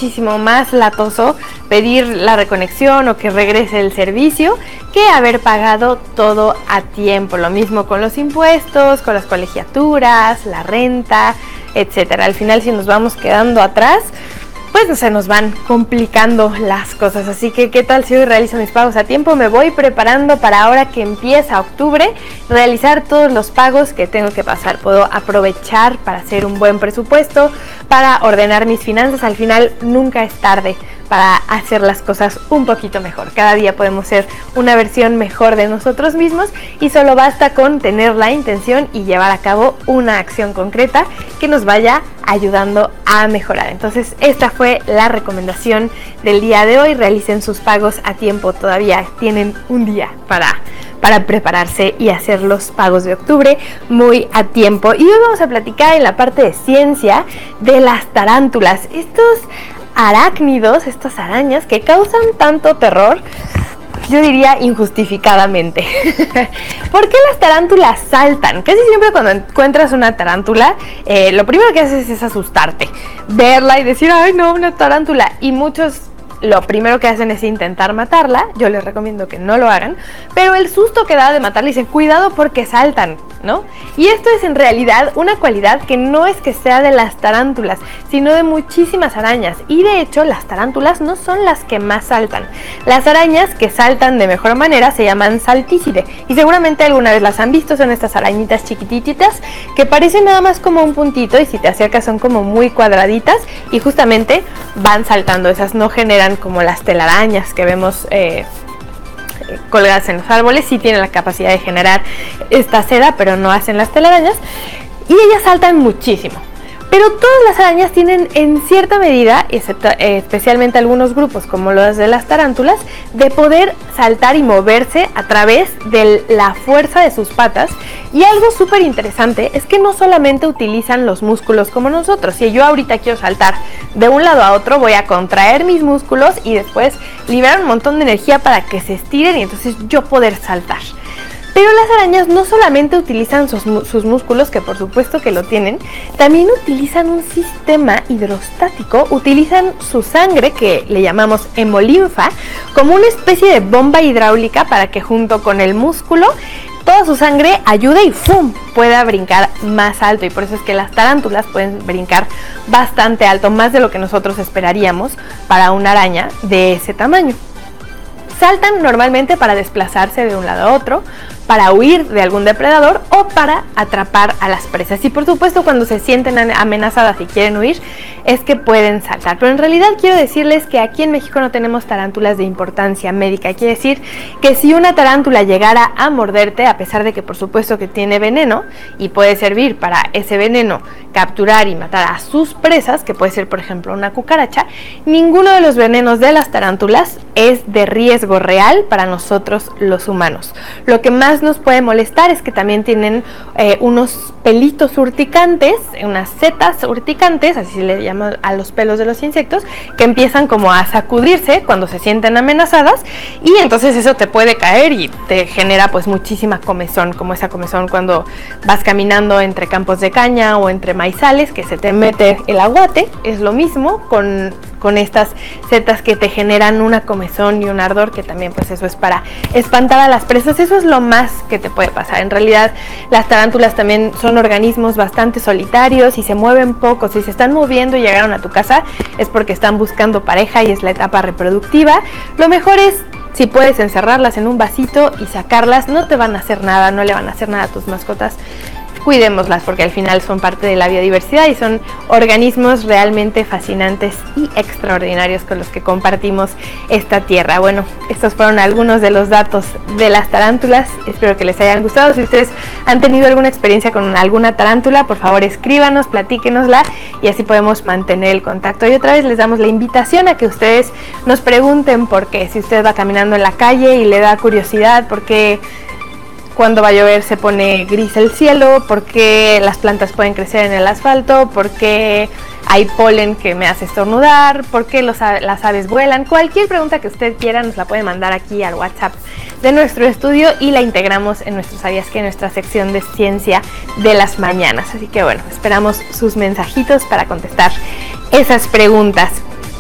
muchísimo más latoso pedir la reconexión o que regrese el servicio que haber pagado todo a tiempo. Lo mismo con los impuestos, con las colegiaturas, la renta, etcétera. Al final, si nos vamos quedando atrás, pues se nos van complicando las cosas. Así que, ¿qué tal si hoy realizo mis pagos a tiempo? Me voy preparando para ahora que empieza octubre, realizar todos los pagos que tengo que pasar. Puedo aprovechar para hacer un buen presupuesto, para ordenar mis finanzas. Al final, nunca es tarde para hacer las cosas un poquito mejor. Cada día podemos ser una versión mejor de nosotros mismos y solo basta con tener la intención y llevar a cabo una acción concreta que nos vaya ayudando a mejorar. Entonces, esta fue la recomendación del día de hoy. Realicen sus pagos a tiempo, todavía tienen un día para prepararse y hacer los pagos de octubre muy a tiempo. Y hoy vamos a platicar en la parte de ciencia de las tarántulas, estos arácnidos, estas arañas que causan tanto terror, yo diría injustificadamente. ¿Por qué las tarántulas saltan? Casi siempre cuando encuentras una tarántula, lo primero que haces es asustarte, verla y decir, ay no, una tarántula. Y muchos lo primero que hacen es intentar matarla. Yo les recomiendo que no lo hagan, pero el susto que da de matarla, dicen, cuidado porque saltan, ¿no? Y esto es en realidad una cualidad que no es que sea de las tarántulas, sino de muchísimas arañas. Y de hecho, las tarántulas no son las que más saltan. Las arañas que saltan de mejor manera se llaman saltícide. Y seguramente alguna vez las han visto, son estas arañitas chiquititas que parecen nada más como un puntito y si te acercas son como muy cuadraditas y justamente van saltando. Esas no generan como las telarañas que vemos colgadas en los árboles. Sí tienen la capacidad de generar esta seda, pero no hacen las telarañas y ellas saltan muchísimo. Pero todas las arañas tienen en cierta medida, excepto, especialmente algunos grupos como los de las tarántulas, de poder saltar y moverse a través de la fuerza de sus patas. Y algo súper interesante es que no solamente utilizan los músculos como nosotros. Si yo ahorita quiero saltar de un lado a otro, voy a contraer mis músculos y después liberar un montón de energía para que se estiren y entonces yo poder saltar. Pero las arañas no solamente utilizan sus músculos, que por supuesto que lo tienen, también utilizan un sistema hidrostático, utilizan su sangre, que le llamamos hemolinfa, como una especie de bomba hidráulica para que junto con el músculo toda su sangre ayude y ¡fum! Pueda brincar más alto. Y por eso es que las tarántulas pueden brincar bastante alto, más de lo que nosotros esperaríamos para una araña de ese tamaño. Saltan normalmente para desplazarse de un lado a otro, para huir de algún depredador o para atrapar a las presas. Y por supuesto cuando se sienten amenazadas y quieren huir es que pueden saltar. Pero en realidad quiero decirles que aquí en México no tenemos tarántulas de importancia médica. Quiere decir que si una tarántula llegara a morderte, a pesar de que por supuesto que tiene veneno y puede servir para ese veneno capturar y matar a sus presas, que puede ser por ejemplo una cucaracha, ninguno de los venenos de las tarántulas es de riesgo real para nosotros los humanos. Lo que más nos puede molestar es que también tienen unos pelitos urticantes, unas setas urticantes, así se le llama a los pelos de los insectos, que empiezan como a sacudirse cuando se sienten amenazadas y entonces eso te puede caer y te genera pues muchísima comezón, como esa comezón cuando vas caminando entre campos de caña o entre maizales que se te mete el aguate. Es lo mismo con estas setas que te generan una comezón y un ardor, que también pues eso es para espantar a las presas. Eso es lo más que te puede pasar. En realidad las tarántulas también son organismos bastante solitarios y se mueven poco. Si se están moviendo y llegaron a tu casa es porque están buscando pareja y es la etapa reproductiva. Lo mejor es, si puedes, encerrarlas en un vasito y sacarlas. No te van a hacer nada, no le van a hacer nada a tus mascotas. Cuidémoslas porque al final son parte de la biodiversidad y son organismos realmente fascinantes y extraordinarios con los que compartimos esta tierra. Bueno, estos fueron algunos de los datos de las tarántulas. Espero que les hayan gustado. Si ustedes han tenido alguna experiencia con alguna tarántula, por favor escríbanos, platíquenosla y así podemos mantener el contacto. Y otra vez les damos la invitación a que ustedes nos pregunten por qué. Si usted va caminando en la calle y le da curiosidad por qué cuando va a llover se pone gris el cielo, por qué las plantas pueden crecer en el asfalto, por qué hay polen que me hace estornudar, por qué las aves vuelan. Cualquier pregunta que usted quiera nos la puede mandar aquí al WhatsApp de nuestro estudio y la integramos en nuestro ¿Sabías qué?, en nuestra sección de ciencia de las mañanas. Así que bueno, esperamos sus mensajitos para contestar esas preguntas.